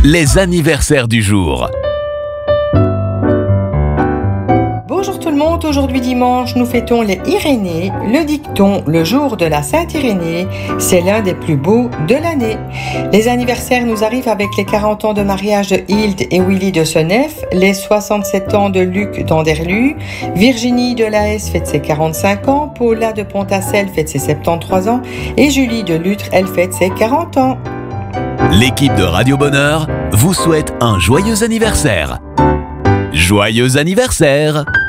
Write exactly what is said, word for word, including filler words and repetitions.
les anniversaires du jour. Bonjour tout le monde, aujourd'hui dimanche, nous fêtons les Irénées. Le dicton, le jour de la Sainte-Irénée, c'est l'un des plus beaux de l'année. Les anniversaires nous arrivent avec les quarante ans de mariage de Hilde et Willy de Senef, les soixante-sept ans de Luc d'Anderlu, Virginie de Laès fête ses quarante-cinq ans, Paula de Pontassel fête ses soixante-treize ans et Julie de Lutre, elle fête ses quarante ans. L'équipe de Radio Bonheur vous souhaite un joyeux anniversaire. Joyeux anniversaire!